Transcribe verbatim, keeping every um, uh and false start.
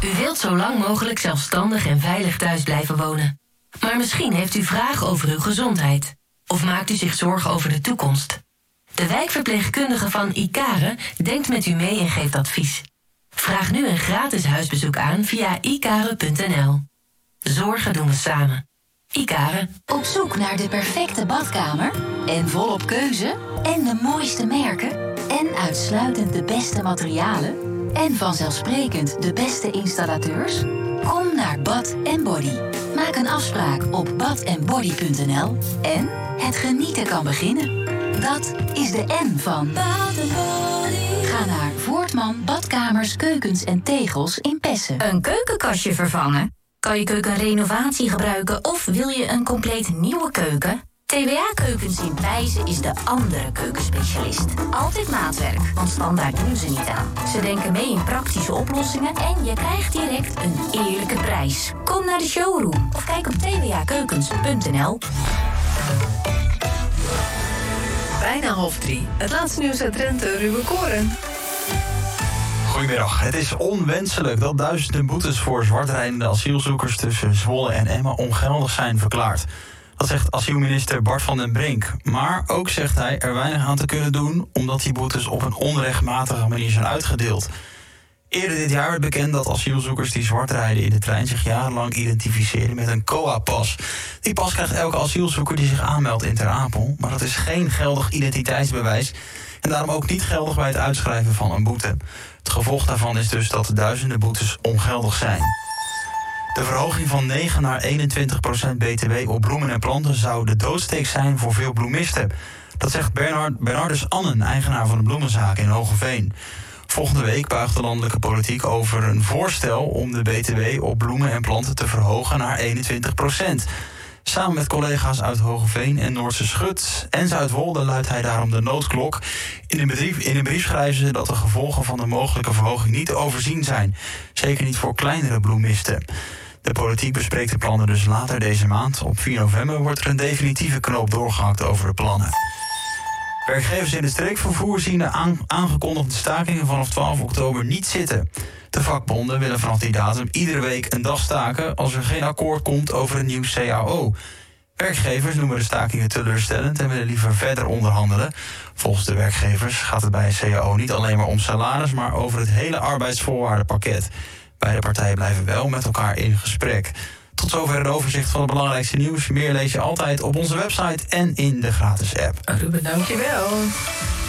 U wilt zo lang mogelijk zelfstandig en veilig thuis blijven wonen. Maar misschien heeft u vragen over uw gezondheid. Of maakt u zich zorgen over de toekomst. De wijkverpleegkundige van Icare denkt met u mee en geeft advies. Vraag nu een gratis huisbezoek aan via icare punt n l. Zorgen doen we samen. Icare. Op zoek naar de perfecte badkamer? En volop keuze? En de mooiste merken? En uitsluitend de beste materialen? En vanzelfsprekend de beste installateurs? Kom naar Bath and Body. Maak een afspraak op bath and body punt n l en het genieten kan beginnen. Dat is de N van Bath and Body. Ga naar Voortman Badkamers, Keukens en Tegels in Pessen. Een keukenkastje vervangen? Kan je keuken renovatie gebruiken of wil je een compleet nieuwe keuken? T W A Keukens in Pijzen is de andere keukenspecialist. Altijd maatwerk, want standaard doen ze niet aan. Ze denken mee in praktische oplossingen en je krijgt direct een eerlijke prijs. Kom naar de showroom of kijk op t w a keukens punt n l. Bijna half drie. Het laatste nieuws uit Drenthe, Ruben Koren. Goedemiddag. Het is onwenselijk dat duizenden boetes voor zwartrijdende asielzoekers tussen Zwolle en Emmen ongeldig zijn verklaard. Dat zegt asielminister Bart van den Brink. Maar ook zegt hij er weinig aan te kunnen doen omdat die boetes op een onrechtmatige manier zijn uitgedeeld. Eerder dit jaar werd bekend dat asielzoekers die zwart rijden in de trein zich jarenlang identificeren met een C O A-pas. Die pas krijgt elke asielzoeker die zich aanmeldt in Ter Apel, maar dat is geen geldig identiteitsbewijs en daarom ook niet geldig bij het uitschrijven van een boete. Het gevolg daarvan is dus dat duizenden boetes ongeldig zijn. De verhoging van negen naar eenentwintig procent B T W op bloemen en planten zou de doodsteek zijn voor veel bloemisten. Dat zegt Bernard, Bernardus Annen, eigenaar van de bloemenzaak in Hogeveen. Volgende week buigt de landelijke politiek over een voorstel om de B T W op bloemen en planten te verhogen naar eenentwintig procent. Samen met collega's uit Hogeveen en Noordse Schut en Zuidwolde luidt hij daarom de noodklok. In een, brief, in een brief schrijven ze dat de gevolgen van de mogelijke verhoging niet te overzien zijn. Zeker niet voor kleinere bloemisten. De politiek bespreekt de plannen dus later deze maand. Op vier november wordt er een definitieve knoop doorgehakt over de plannen. Werkgevers in het streekvervoer zien de aangekondigde stakingen vanaf twaalf oktober niet zitten. De vakbonden willen vanaf die datum iedere week een dag staken als er geen akkoord komt over een nieuw C A O. Werkgevers noemen de stakingen teleurstellend en willen liever verder onderhandelen. Volgens de werkgevers gaat het bij een C A O niet alleen maar om salaris, maar over het hele arbeidsvoorwaardenpakket. Beide partijen blijven wel met elkaar in gesprek. Tot zover een overzicht van het belangrijkste nieuws. Meer lees je altijd op onze website en in de gratis app. Ruben, dankjewel.